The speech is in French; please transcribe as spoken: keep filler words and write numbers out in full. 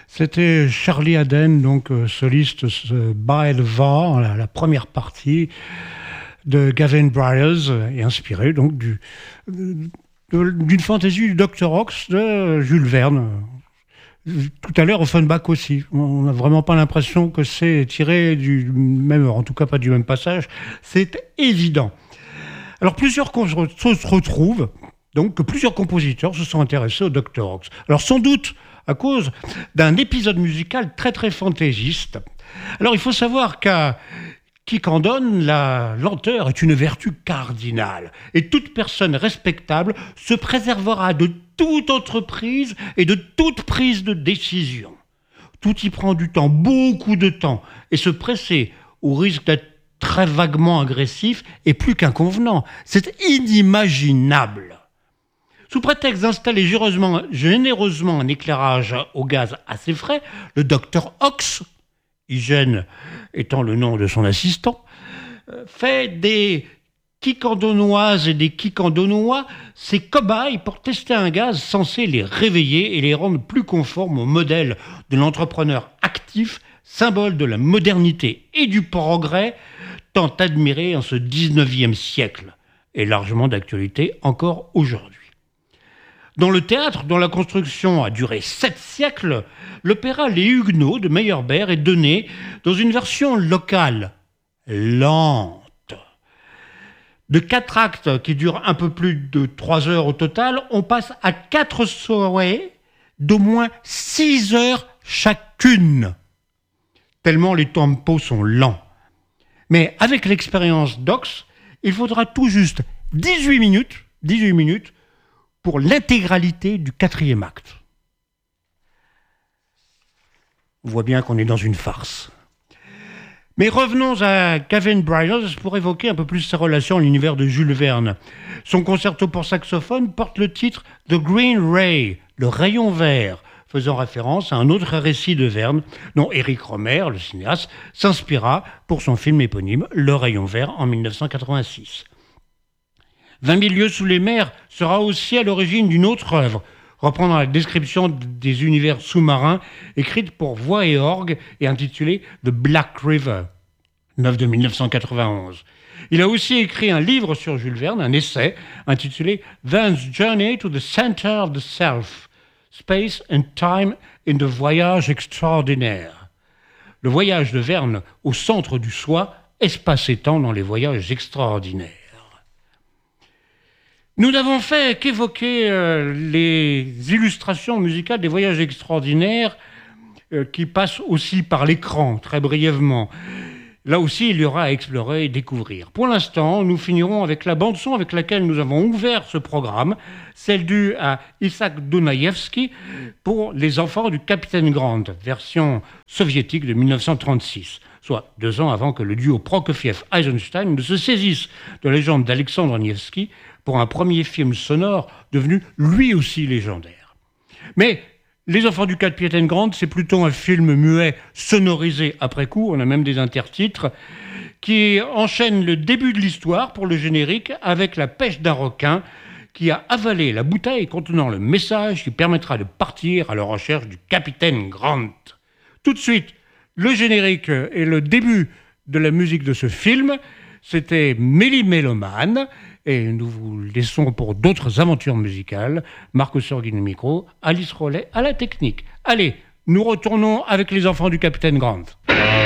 C'était Charlie Haden, donc euh, soliste euh, bas et le va, la, la première partie de Gavin Bryars, et inspiré donc du, de, d'une fantaisie du docteur Ox de Jules Verne. Tout à l'heure, Offenbach aussi. On n'a vraiment pas l'impression que c'est tiré du même, en tout cas pas du même passage. C'est évident. Alors plusieurs choses se retrouvent, donc que plusieurs compositeurs se sont intéressés au docteur Ox. Alors sans doute à cause d'un épisode musical très très fantaisiste. Alors il faut savoir qu'à Quiquendone, la lenteur est une vertu cardinale, et toute personne respectable se préservera de toute entreprise et de toute prise de décision. Tout y prend du temps, beaucoup de temps, et se presser au risque d'être très vaguement agressif est plus qu'inconvenant. C'est inimaginable. Sous prétexte d'installer généreusement, généreusement un éclairage au gaz assez frais, le docteur Ox, Hygiène étant le nom de son assistant, fait des Quiquendonoises et des Quiquendonois ses cobayes pour tester un gaz censé les réveiller et les rendre plus conformes au modèle de l'entrepreneur actif, symbole de la modernité et du progrès, tant admiré en ce dix-neuvième siècle, et largement d'actualité encore aujourd'hui. Dans le théâtre, dont la construction a duré sept siècles, l'opéra Les Huguenots de Meyerbeer est donné dans une version locale, lente. De quatre actes qui durent un peu plus de trois heures au total, on passe à quatre soirées d'au moins six heures chacune, tellement les tempos sont lents. Mais avec l'expérience d'Ox, il faudra tout juste dix-huit minutes, dix-huit minutes pour l'intégralité du quatrième acte. On voit bien qu'on est dans une farce. Mais revenons à Gavin Bryars pour évoquer un peu plus sa relation à l'univers de Jules Verne. Son concerto pour saxophone porte le titre The Green Ray, le rayon vert, faisant référence à un autre récit de Verne, dont Éric Rohmer, le cinéaste, s'inspira pour son film éponyme Le Rayon vert en dix-neuf cent quatre-vingt-six. vingt mille lieues sous les mers sera aussi à l'origine d'une autre œuvre, reprenant la description des univers sous-marins, écrite pour voix et orgue et intitulée The Black River, œuvre de dix-neuf cent quatre-vingt-onze. Il a aussi écrit un livre sur Jules Verne, un essai, intitulé Verne's Journey to the Center of the Self, Space and Time in the Voyage Extraordinaire. Le voyage de Verne au centre du soi, espace et temps dans les voyages extraordinaires. Nous n'avons fait qu'évoquer euh, les illustrations musicales des voyages extraordinaires euh, qui passent aussi par l'écran, très brièvement. Là aussi, il y aura à explorer et découvrir. Pour l'instant, nous finirons avec la bande-son avec laquelle nous avons ouvert ce programme, celle due à Isaac Donaïevski pour Les Enfants du Capitaine Grant, version soviétique de dix-neuf cent trente-six, soit deux ans avant que le duo Prokofiev-Eisenstein ne se saisisse de la légende d'Alexandre Nevsky pour un premier film sonore devenu lui aussi légendaire. Mais Les Enfants du Capitaine Grant, c'est plutôt un film muet sonorisé après coup, on a même des intertitres, qui enchaîne le début de l'histoire pour le générique avec la pêche d'un requin qui a avalé la bouteille contenant le message qui permettra de partir à la recherche du Capitaine Grant. Tout de suite, le générique et le début de la musique de ce film, c'était Méli-Mélomane, et nous vous laissons pour d'autres aventures musicales. Marc Sorgin au micro, Alice Rollet à la technique. Allez, nous retournons avec Les Enfants du Capitaine Grant.